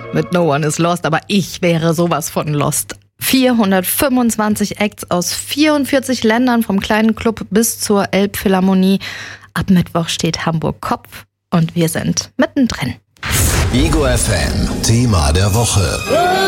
mit No One is Lost, aber ich wäre sowas von lost. 425 Acts aus 44 Ländern, vom kleinen Club bis zur Elbphilharmonie. Ab Mittwoch steht Hamburg Kopf und wir sind mittendrin. Ego FM, Thema der Woche.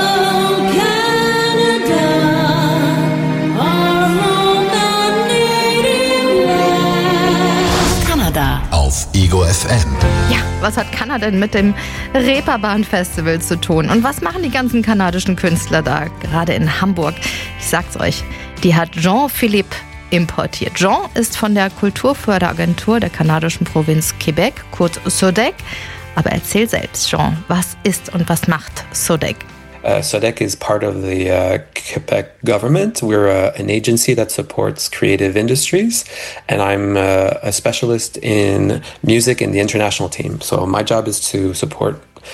Kanada. Auf Ego FM. Ja, was hat Kanada denn mit dem Reeperbahn Festival zu tun? Und was machen die ganzen kanadischen Künstler da, gerade in Hamburg? Ich sag's euch, die hat Jean-Philippe importiert. Jean ist von der Kulturförderagentur der kanadischen Provinz Quebec, kurz SODEC. Aber erzähl selbst, Jean, was ist und was macht SODEC? SODEC is part of the Quebec government. We're an agency that supports creative industries, and I'm a specialist in music in the international team. So my job is to support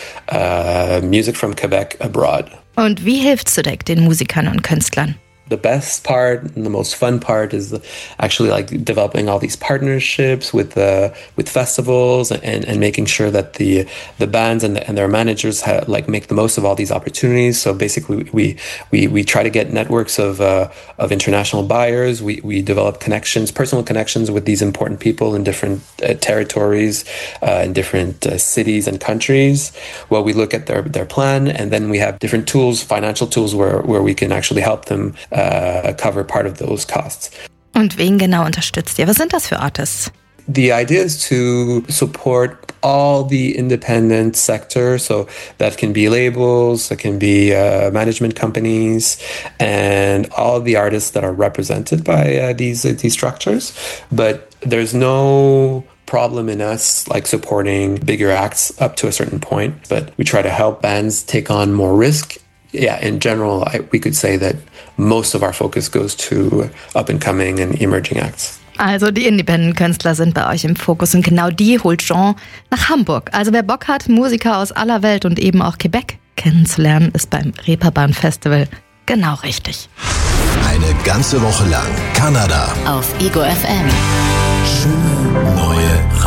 music from Quebec abroad. Und wie hilft SODEC den Musikern und Künstlern? The best part and the most fun part is actually like developing all these partnerships with festivals and making sure that the bands and their managers make the most of all these opportunities. So basically, we try to get networks of international buyers. We develop connections, personal connections with these important people in different territories, in different cities and countries. Well, we look at their plan, and then we have different tools, financial tools, where we can actually help them cover part of those costs. Und wen genau unterstützt ihr? Was sind das für Artists? The idea is to support all the independent sector, so that can be labels, that can be management companies, and all the artists that are represented by these structures. But there's no problem in us like supporting bigger acts up to a certain point, but we try to help bands take on more risk. Yeah, in general, we could say that most of our focus goes to up-and-coming and emerging acts. Also die Independent-Künstler sind bei euch im Fokus und genau die holt Jean nach Hamburg. Also wer Bock hat, Musiker aus aller Welt und eben auch Quebec kennenzulernen, ist beim Reeperbahn Festival genau richtig. Eine ganze Woche lang Kanada. Auf Ego FM. Schöne neue